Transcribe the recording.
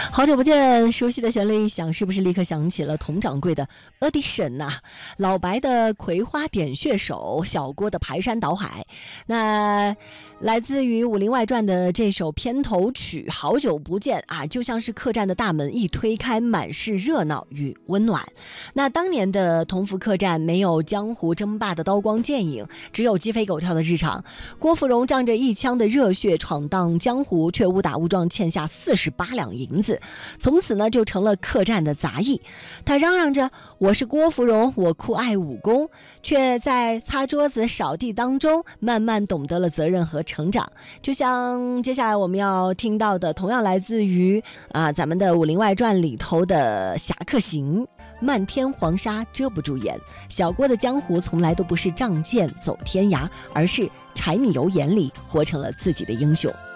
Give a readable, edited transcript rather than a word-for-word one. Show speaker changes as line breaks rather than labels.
好久不见，熟悉的旋律一响，是不是立刻想起了佟掌柜的 Audition 呐、老白的葵花点穴手，小郭的排山倒海。那来自于《武林外传》的这首片头曲《好久不见》啊，就像是客栈的大门一推开，满是热闹与温暖。那当年的同福客栈没有江湖争霸的刀光剑影，只有鸡飞狗跳的日常。郭芙蓉仗着一腔的热血闯荡江湖，却误打误撞欠下48两银子，从此呢就成了客栈的杂役。他嚷嚷着我是郭芙蓉，我酷爱武功，却在擦桌子扫地当中慢慢懂得了责任和成长。就像接下来我们要听到的，同样来自于咱们的《武林外传》里头的侠客行。漫天黄沙遮不住眼，小郭的江湖从来都不是仗剑走天涯，而是柴米油盐里活成了自己的英雄。